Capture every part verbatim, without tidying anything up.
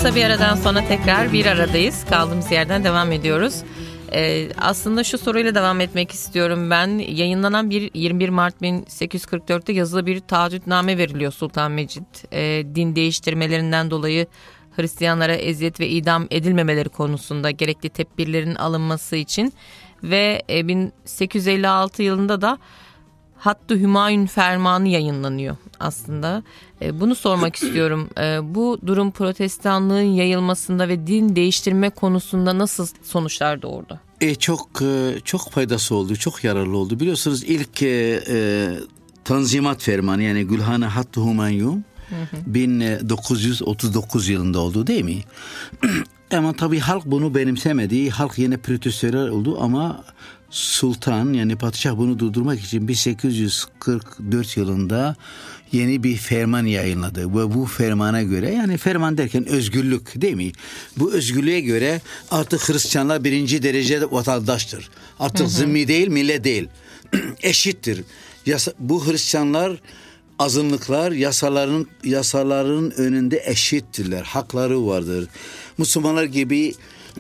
Kısa bir aradan sonra tekrar bir aradayız. Kaldığımız yerden devam ediyoruz. Ee, aslında şu soruyla devam etmek istiyorum ben. Yayınlanan bir yirmi bir Mart bin sekiz yüz kırk dörtte yazılı bir taahhütname veriliyor Sultan Mecid. Ee, din değiştirmelerinden dolayı Hristiyanlara eziyet ve idam edilmemeleri konusunda gerekli tedbirlerin alınması için ve bin sekiz yüz elli altı yılında da Hattı Hümayun Fermanı yayınlanıyor aslında. Bunu sormak istiyorum. Bu durum protestanlığın yayılmasında ve din değiştirme konusunda nasıl sonuçlar doğurdu? E, çok çok faydası oldu, çok yararlı oldu. Biliyorsunuz ilk e, e, Tanzimat Fermanı, yani Gülhane Hattı Hümayun bin dokuz yüz otuz dokuz yılında oldu, değil mi? Ama tabii halk bunu benimsemedi. Halk yine protestolar oldu ama Sultan, yani padişah, bunu durdurmak için bin sekiz yüz kırk dört yılında yeni bir ferman yayınladı. Ve bu fermana göre, yani ferman derken özgürlük, değil mi? Bu özgürlüğe göre artık Hristiyanlar birinci derece vatandaştır. Artık hı hı. zimmi değil, millet değil. Eşittir. Yasa, bu Hristiyanlar, azınlıklar yasaların yasaların önünde eşittirler. Hakları vardır. Müslümanlar gibi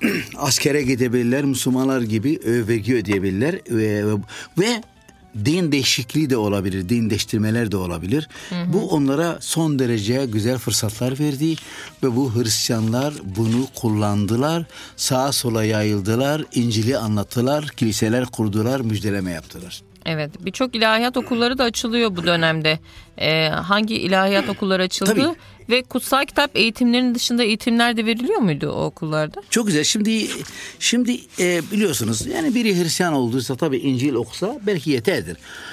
askere gidebilirler, Müslümanlar gibi vergi ödeyebilirler ve, ve din değişikliği de olabilir, din değiştirmeler de olabilir. Hı hı. Bu onlara son derece güzel fırsatlar verdi ve bu Hristiyanlar bunu kullandılar, sağa sola yayıldılar, İncil'i anlattılar, kiliseler kurdular, müjdeleme yaptılar. Evet, birçok ilahiyat okulları da açılıyor bu dönemde. Ee, hangi ilahiyat okulları açıldı? Tabii. Ve kutsal kitap eğitimlerinin dışında eğitimler de veriliyor muydu o okullarda? Çok güzel. Şimdi şimdi e, biliyorsunuz, yani biri Hristiyan olduysa tabii İncil okusa belki yeterdir.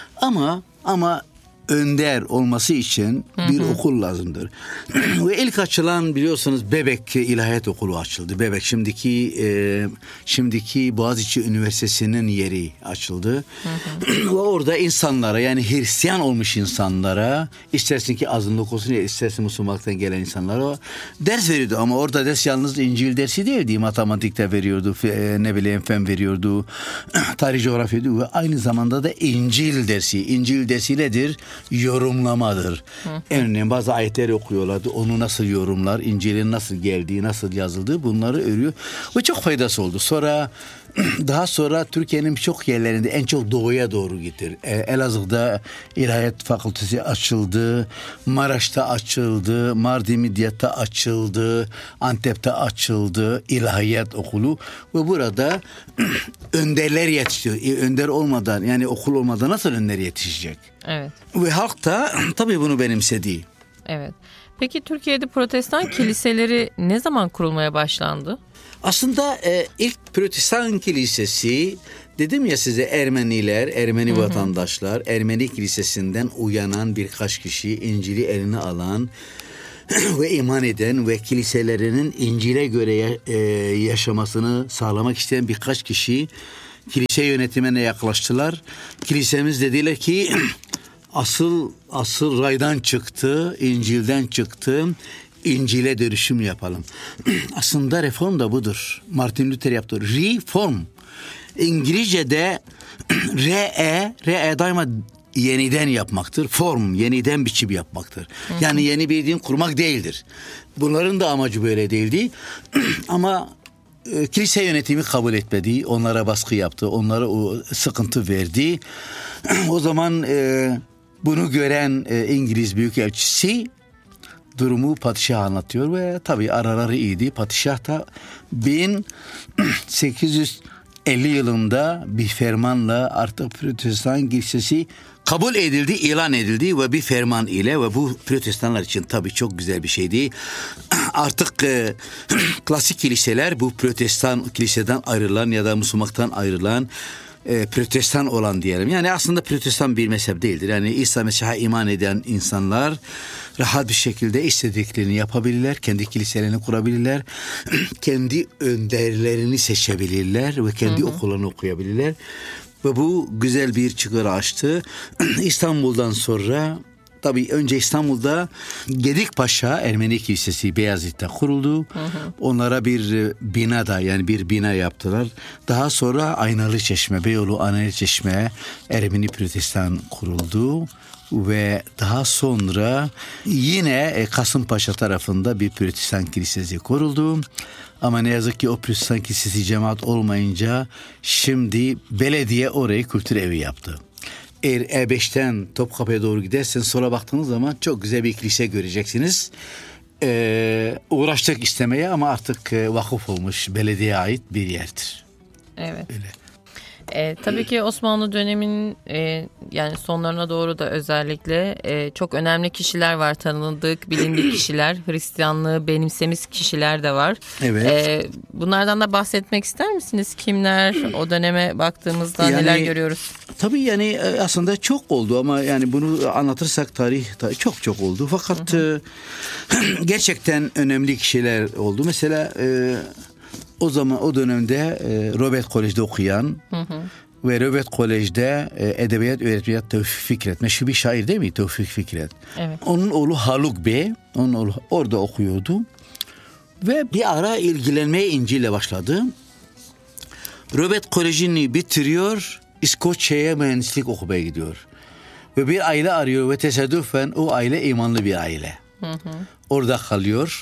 Ama ama önder olması için bir hı hı. okul lazımdır. Ve ilk açılan, biliyorsunuz, Bebek İlahiyat Okulu açıldı. Bebek şimdiki e, şimdiki Boğaziçi Üniversitesi'nin yeri açıldı. Hı hı. Ve orada insanlara, yani Hristiyan olmuş insanlara, istersin ki azınlık olsun ya istersin Müslümanlıktan gelen insanlara ders veriyordu. Ama orada ders yalnız İncil dersi değildi. Matematikte veriyordu, ne bileyim fen veriyordu, tarih coğrafya ve aynı zamanda da İncil dersi. İncil dersi nedir? Yorumlamadır. Örneğin bazı ayetleri okuyorlardı. Onu nasıl yorumlar, İncil'in nasıl geldiği, nasıl yazıldığı, bunları örüyor. Ve çok faydası oldu. Sonra daha sonra Türkiye'nin birçok yerlerinde, en çok doğuya doğru gitti. Elazığ'da İlahiyat Fakültesi açıldı. Maraş'ta açıldı. Mardin Midyat'ta açıldı. Antep'te açıldı. İlahiyat Okulu. Ve burada önderler yetişiyor. Önder olmadan, yani okul olmadan nasıl önder yetişecek? Evet. Ve halk da tabii bunu benimsedi. Evet. Peki Türkiye'de protestan kiliseleri ne zaman kurulmaya başlandı? Aslında e, ilk Protestan kilisesi, dedim ya size, Ermeniler, Ermeni hı hı. vatandaşlar, Ermeni kilisesinden uyanan birkaç kişi, İncil'i eline alan ve iman eden ve kiliselerinin İncil'e göre e, yaşamasını sağlamak isteyen birkaç kişi kilise yönetimine yaklaştılar. Kilisemiz dediler ki asıl asıl raydan çıktı, İncil'den çıktı. İncil'e dönüşüm yapalım. Aslında reform da budur. Martin Luther yaptı. Reform. İngilizce'de re-e, re-e daima yeniden yapmaktır. Form, yeniden biçim yapmaktır. Hı hı. Yani yeni bir din kurmak değildir. Bunların da amacı böyle değildi. Ama e, kilise yönetimi kabul etmedi. Onlara baskı yaptı. Onlara o sıkıntı verdi. O zaman e, bunu gören e, İngiliz Büyükelçisi durumu padişaha anlatıyor ve tabii araları iyiydi. Padişah da bin sekiz yüz elli yılında bir fermanla artık Protestan kilisesi kabul edildi, ilan edildi ve bir ferman ile, ve bu Protestanlar için tabii çok güzel bir şeydi. Artık e, klasik kiliseler bu Protestan kiliseden ayrılan ya da Müslümanlıktan ayrılan E, protestan olan diyelim. Yani aslında protestan bir mezhep değildir. Yani İsa Mesih'e iman eden insanlar rahat bir şekilde istediklerini yapabilirler. Kendi kiliselerini kurabilirler. Kendi önderlerini seçebilirler ve kendi hı hı. okullarını okuyabilirler. Ve bu güzel bir çıkar açtı. İstanbul'dan sonra tabii önce İstanbul'da Gedikpaşa Ermeni Kilisesi Beyazıt'ta kuruldu. Hı hı. Onlara bir bina da yani bir bina yaptılar. Daha sonra Aynalı Çeşme, Beyoğlu Aynalı Çeşme Ermeni Protestan kuruldu. Ve daha sonra yine Kasımpaşa tarafında bir Protestan kilisesi kuruldu. Ama ne yazık ki o Protestan kilisesi cemaat olmayınca şimdi belediye orayı kültür evi yaptı. Eğer E beşten Topkapı'ya doğru gidersen sola baktığınız zaman çok güzel bir kilise göreceksiniz. Ee, uğraştık istemeye ama artık vakıf olmuş, belediyeye ait bir yerdir. Evet. Öyle. E, tabii ki Osmanlı döneminin e, yani sonlarına doğru da özellikle e, çok önemli kişiler var, tanındık, bilindik kişiler, Hristiyanlığı benimsemiş kişiler de var. Evet. E, bunlardan da bahsetmek ister misiniz? Kimler, o döneme baktığımızda yani, neler görüyoruz? Tabii yani aslında çok oldu ama yani bunu anlatırsak tarih, tarih çok çok oldu. Fakat hı hı. gerçekten önemli kişiler oldu. Mesela e, o zaman o dönemde e, Robert Kolej'de okuyan hı hı. ve Robert Kolej'de e, edebiyat öğretmeni Tevfik Fikret. Meşhur bir şair değil mi Tevfik Fikret? Evet. Onun oğlu Haluk Bey, onun oğlu orada okuyordu. Ve bir ara ilgilenmeye İncil'le başladı. Robert Kolej'ini bitiriyor, İskoçya'ya mühendislik okumaya gidiyor. Ve bir aile arıyor ve tesadüfen o aile imanlı bir aile. Hı hı. Orada kalıyor.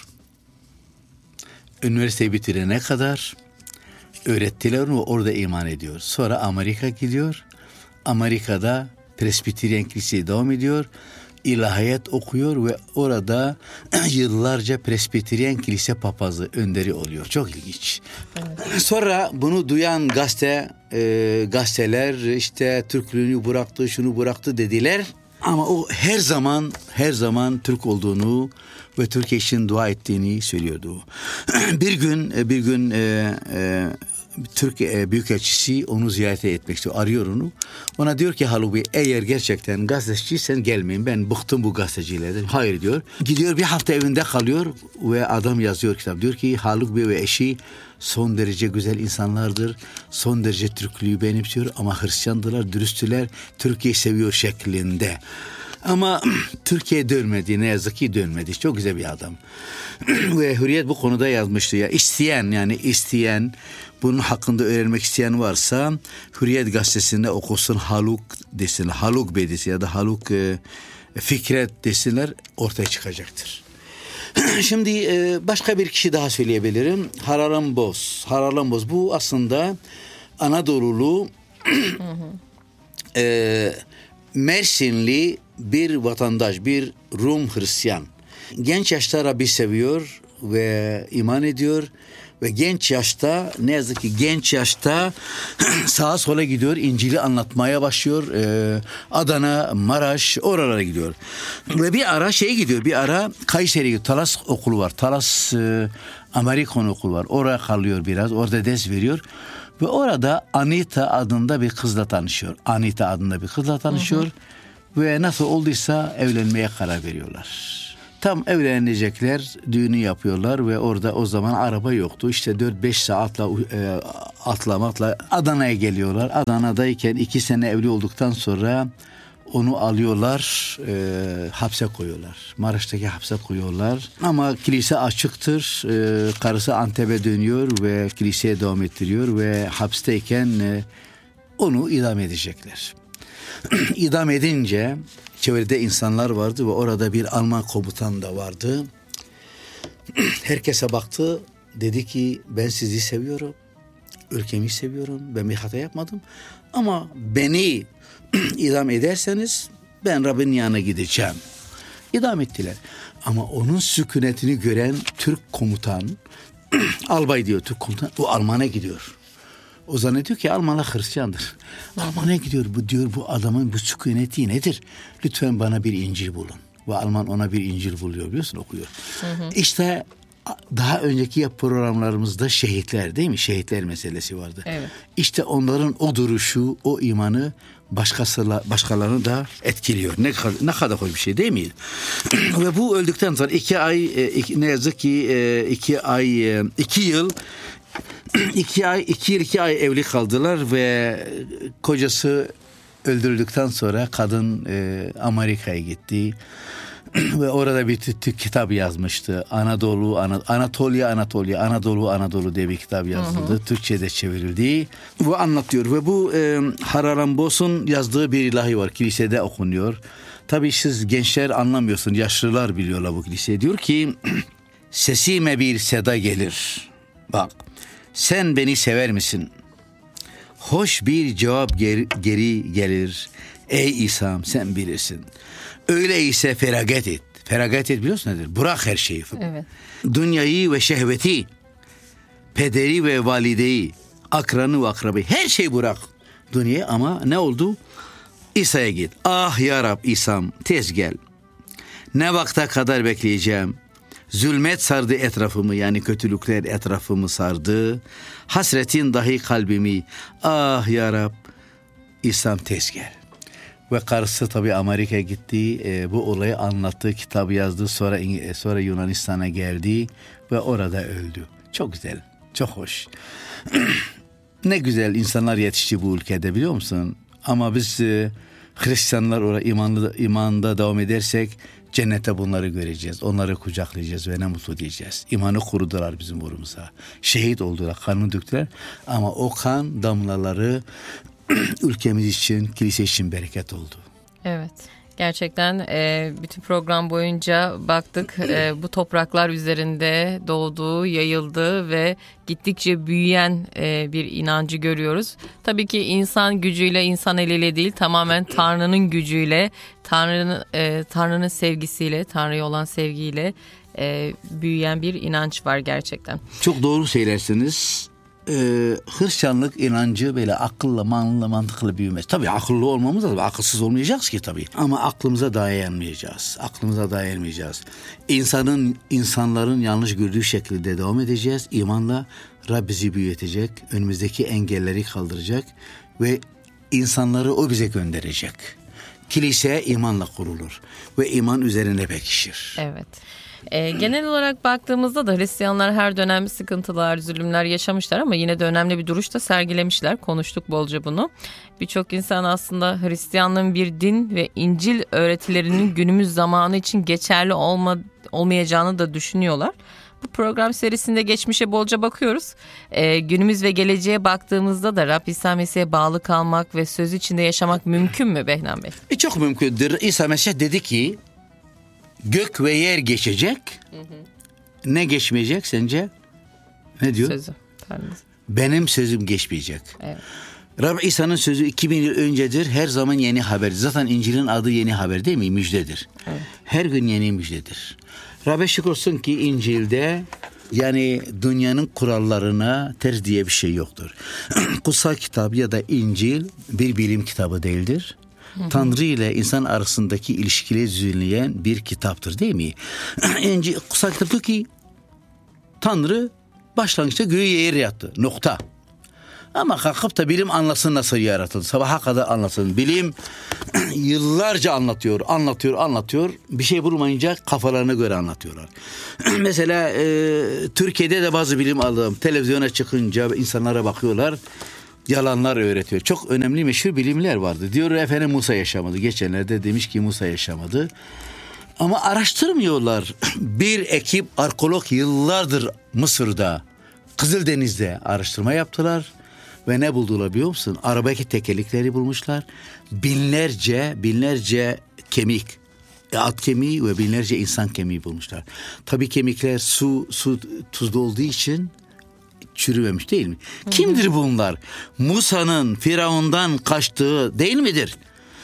Üniversiteyi bitirene kadar öğrettiler onu ve orada iman ediyor. Sonra Amerika gidiyor. Amerika'da Presbiteryen Kilisesi'ye devam ediyor. İlahiyat okuyor ve orada yıllarca Presbiteryen Kilise papazı önderi oluyor. Çok ilginç. Evet. Sonra bunu duyan gazete, e, gazeteler işte Türklüğünü bıraktı, şunu bıraktı dediler. Ama o her zaman her zaman Türk olduğunu ve Türkiye için dua ettiğini söylüyordu. bir gün bir gün e, e, Türk e, Büyükelçisi onu ziyaret etmek istiyor. Arıyor onu. Ona diyor ki Haluk Bey eğer gerçekten gazeteciysen gelmeyin. Ben bıktım bu gazetecilerden. Hayır diyor. Gidiyor bir hafta evinde kalıyor ve adam yazıyor kitap. Diyor ki Haluk Bey ve eşi son derece güzel insanlardır. Son derece Türklüğü benimsiyor ama Hristiyandılar, dürüsttüler. Türkiye'yi seviyor şeklinde. Ama Türkiye'ye dönmedi. Ne yazık ki dönmedi. Çok güzel bir adam. Ve Hürriyet bu konuda yazmıştı ya. İsteyen yani isteyen bunun hakkında öğrenmek isteyen varsa Hürriyet gazetesinde okusun Haluk desinler. Haluk Bey desin ya da Haluk e, Fikret desinler ortaya çıkacaktır. Şimdi e, başka bir kişi daha söyleyebilirim. Haralan Boz. Haralan Boz bu aslında Anadolu'lu e, Mersinli bir vatandaş, bir Rum Hristiyan. Genç yaşta Rabbi seviyor ve iman ediyor ve genç yaşta ne yazık ki genç yaşta sağa sola gidiyor, İncil'i anlatmaya başlıyor. Ee, Adana, Maraş oralara gidiyor. Ve bir ara şey gidiyor, bir ara Kayseri'ye gidiyor. Talas okulu var. Talas e, Amerikan okulu var. Oraya kalıyor biraz. Orada ders veriyor. Ve orada Anita adında bir kızla tanışıyor. Anita adında bir kızla tanışıyor. Hı hı. Ve nasıl olduysa evlenmeye karar veriyorlar. Tam evlenecekler, düğünü yapıyorlar ve orada o zaman araba yoktu. İşte dört beş saatla e, atlamakla Adana'ya geliyorlar. Adana'dayken iki sene evli olduktan sonra onu alıyorlar, e, hapse koyuyorlar. Maraş'taki hapse koyuyorlar. Ama kilise açıktır. E, karısı Antep'e dönüyor ve kiliseye devam ettiriyor ve hapisteyken e, onu idam edecekler. İdam edince çevrede insanlar vardı ve orada bir Alman komutan da vardı. Herkese baktı, dedi ki ben sizi seviyorum, ülkemi seviyorum, ben bir hata yapmadım ama beni idam ederseniz ben Rabbin yanına gideceğim. İdam ettiler. Ama onun sükunetini gören Türk komutan, albay diyor Türk komutan, o Alman'a gidiyor. O zannediyor ki Almanlar Hristiyandır. Alman'a gidiyor. Bu diyor bu adamın bu sükuneti nedir? Lütfen bana bir İncil bulun. Ve Alman ona bir İncil buluyor biliyorsun okuyor. Hı hı. İşte daha önceki programlarımızda şehitler değil mi? Şehitler meselesi vardı. Evet. İşte onların o duruşu, o imanı başkasıyla, başkalarını da etkiliyor. Ne kadar, ne kadar hoş bir şey değil mi? Ve bu öldükten sonra iki ay, iki, ne yazık ki iki ay, iki yıl İki ay, iki yıl iki ay evli kaldılar ve kocası öldürüldükten sonra kadın e, Amerika'ya gitti. Ve orada bir Türk kitap yazmıştı. Anadolu, Ana, Anatolia, Anatolia, Anadolu, Anadolu diye bir kitap yazıldı. Hı hı. Türkçe'de çevrildi. Bu anlatıyor ve bu e, Haralambos'un yazdığı bir ilahi var. Kilisede okunuyor. Tabii siz gençler anlamıyorsun. Yaşlılar biliyorlar bu kilise. Diyor ki sesime bir seda gelir. Bak, sen beni sever misin? Hoş bir cevap geri, geri gelir. Ey İsa'm sen bilirsin. Öyleyse feragat et. Feragat et biliyorsun nedir? Bırak her şeyi. Evet. Dünyayı ve şehveti, pederi ve valideyi, akranı ve akrabayı, her şeyi bırak dünyaya. Ama ne oldu? İsa'ya git. Ah ya Rab İsa'm tez gel. Ne vakte kadar bekleyeceğim? Zulmet sardı etrafımı, yani kötülükler etrafımı sardı. Hasretin dahi kalbimi. Ah ya Rab İsa'm tez gel. Ve karısı tabii Amerika'ya gitti. E, bu olayı anlattı, kitabı yazdı. Sonra sonra Yunanistan'a geldi ve orada öldü. Çok güzel, çok hoş. Ne güzel insanlar yetişti bu ülkede biliyor musun? Ama biz e, Hristiyanlar orada imanlı, imanda devam edersek cennette bunları göreceğiz. Onları kucaklayacağız ve ne mutlu diyeceğiz. İmanı korudular bizim uğrumuza. Şehit oldular, kanını döktüler. Ama o kan damlaları ülkemiz için, kilise için bereket oldu. Evet. Gerçekten e, bütün program boyunca baktık e, bu topraklar üzerinde doğduğu, yayıldığı ve gittikçe büyüyen e, bir inancı görüyoruz. Tabii ki insan gücüyle, insan eliyle değil, tamamen Tanrı'nın gücüyle, Tanrı'nın e, Tanrı'nın sevgisiyle, Tanrı'ya olan sevgiyle e, büyüyen bir inanç var gerçekten. Çok doğru söylersiniz. Ee, Hristiyanlık inancı böyle akılla, manlı, mantıklı büyümez. Tabii akıllı olmamız lazım. Akılsız olmayacağız ki tabii. Ama aklımıza dayanmayacağız. Aklımıza dayanmayacağız. İnsanın, insanların yanlış gördüğü şekilde devam edeceğiz. İmanla Rab bizi büyütecek. Önümüzdeki engelleri kaldıracak. Ve insanları o bize gönderecek. Kilise imanla kurulur. Ve iman üzerine pekişir. Evet. E, genel olarak baktığımızda da Hristiyanlar her dönem sıkıntılar, zulümler yaşamışlar ama yine de önemli bir duruş da sergilemişler. Konuştuk bolca bunu. Birçok insan aslında Hristiyanlığın bir din ve İncil öğretilerinin günümüz zamanı için geçerli olma, olmayacağını da düşünüyorlar. Bu program serisinde geçmişe bolca bakıyoruz. E, günümüz ve geleceğe baktığımızda da Rab İsa Mesih'e bağlı kalmak ve söz içinde yaşamak mümkün mü Behnan Bey? E, çok mümkündür. İsa Mesih dedi ki gök ve yer geçecek. Hı hı. Ne geçmeyecek sence? Ne diyor? Sözü. Tanrısı. Benim sözüm geçmeyecek. Evet. Rab İsa'nın sözü iki bin yıl öncedir. Her zaman yeni haber. Zaten İncil'in adı yeni haber değil mi? Müjdedir. Evet. Her gün yeni müjdedir. Rab'be şükür olsun ki İncil'de yani dünyanın kurallarına ters diye bir şey yoktur. Kutsal kitap ya da İncil bir bilim kitabı değildir. Hı-hı. Tanrı ile insan arasındaki ilişkileri düzenleyen bir kitaptır değil mi? İncil, kutsal kitap diyor ki Tanrı başlangıçta göğü yeri yarattı. Nokta. Ama kalkıp da bilim anlasın nasıl yaratıldı. Sabaha kadar anlasın. Bilim yıllarca anlatıyor, anlatıyor, anlatıyor. Bir şey bulmayınca kafalarına göre anlatıyorlar. Mesela e, Türkiye'de de bazı bilim adamı televizyona çıkınca insanlara bakıyorlar. Yalanlar öğretiyor. Çok önemli meşhur bilimler vardı. Diyor efendim Musa yaşamadı. Geçenlerde demiş ki Musa yaşamadı. Ama araştırmıyorlar. Bir ekip arkeolog yıllardır Mısır'da, Kızıldeniz'de araştırma yaptılar. Ve ne buldular biliyor musun? Arabadaki tekerlekleri bulmuşlar. Binlerce, binlerce kemik, at kemiği ve binlerce insan kemiği bulmuşlar. Tabii kemikler su, su tuzlu olduğu için çürümemiş değil mi? Hı hı. Kimdir bunlar? Musa'nın Firavun'dan kaçtığı değil midir?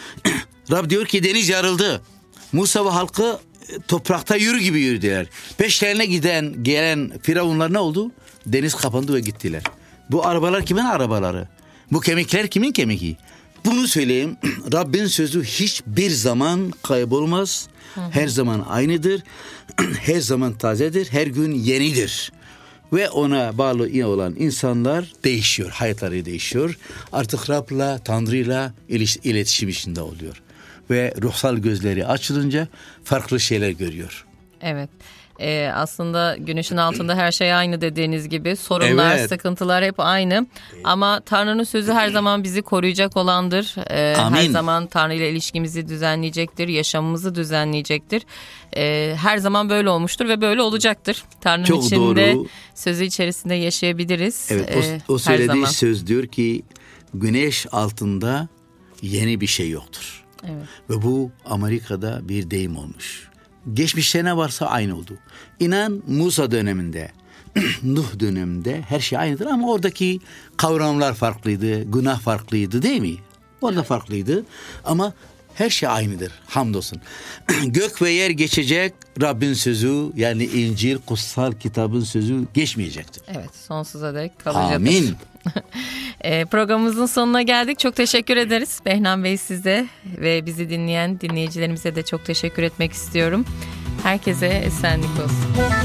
Rab diyor ki deniz yarıldı. Musa ve halkı toprakta yürü gibi yürüdüler. Peşlerine giden gelen Firavunlar ne oldu? Deniz kapandı ve gittiler. Bu arabalar kimin arabaları? Bu kemikler kimin kemiği? Bunu söyleyeyim. Rabbin sözü hiçbir zaman kaybolmaz. Hı hı. Her zaman aynıdır. Her zaman tazedir. Her gün yenidir. Ve ona bağlı olan insanlar değişiyor. Hayatları değişiyor. Artık Rab'la, Tanrı'yla iletişim içinde oluyor. Ve ruhsal gözleri açılınca farklı şeyler görüyor. Evet. Ee, aslında güneşin altında her şey aynı dediğiniz gibi. Sorunlar, evet. sıkıntılar hep aynı. Ama Tanrı'nın sözü her zaman bizi koruyacak olandır. Ee, her zaman Tanrı ile ilişkimizi düzenleyecektir. Yaşamımızı düzenleyecektir. Ee, her zaman böyle olmuştur ve böyle olacaktır. Tanrı'nın Çok içinde, doğru. sözü içerisinde yaşayabiliriz. Evet, ee, o, o söylediği zaman. söz diyor ki güneş altında yeni bir şey yoktur. Evet. Ve bu Amerika'da bir deyim olmuş. Geçmişte ne varsa aynı oldu. İnan Musa döneminde, Nuh döneminde her şey aynıdır ama oradaki kavramlar farklıydı, günah farklıydı değil mi? Orada farklıydı ama her şey aynıdır hamdolsun. Gök ve yer geçecek, Rabbin sözü yani İncil, kutsal kitabın sözü geçmeyecektir. Evet, sonsuza dek kalacaktır. Amin. E, programımızın sonuna geldik. Çok teşekkür ederiz Behnan Bey size ve bizi dinleyen dinleyicilerimize de çok teşekkür etmek istiyorum. Herkese esenlik olsun.